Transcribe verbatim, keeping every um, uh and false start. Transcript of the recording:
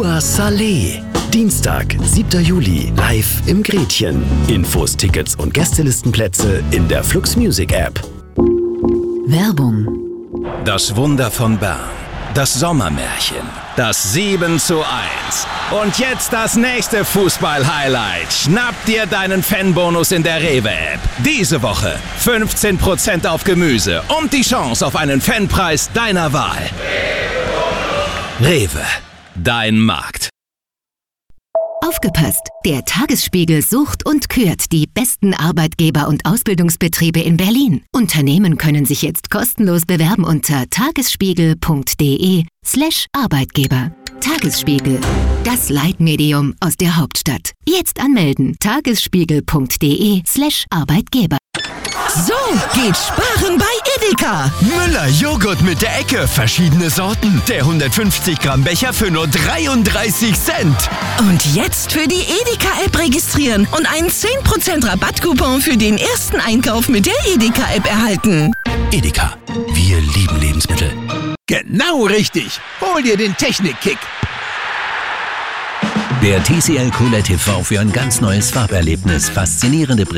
Dua Saleh. Dienstag, siebter Juli, live im Gretchen. Infos, Tickets und Gästelistenplätze in der Flux Music App. Werbung. Das Wunder von Bern. Das Sommermärchen. Das sieben zu eins. Und jetzt das nächste Fußball-Highlight. Schnapp dir deinen Fanbonus in der Rewe-App. Diese Woche fünfzehn Prozent auf Gemüse und die Chance auf einen Fanpreis deiner Wahl. Rewe. Dein Markt. Aufgepasst! Der Tagesspiegel sucht und kürt die besten Arbeitgeber und Ausbildungsbetriebe in Berlin. Unternehmen können sich jetzt kostenlos bewerben unter tagesspiegel.de slash Arbeitgeber. Tagesspiegel, das Leitmedium aus der Hauptstadt. Jetzt anmelden. tagesspiegel.de slash Arbeitgeber. So geht Sparen bei Edeka. Müller Joghurt mit der Ecke, verschiedene Sorten. Der hundertfünfzig Gramm Becher für nur dreiunddreißig Cent. Und jetzt für die Edeka-App registrieren und einen zehn Prozent Rabattcoupon für den ersten Einkauf mit der Edeka-App erhalten. Edeka, wir lieben Lebensmittel. Genau richtig. Hol dir den Technik-Kick. Der T C L Q L E D T V für ein ganz neues Farberlebnis. Faszinierende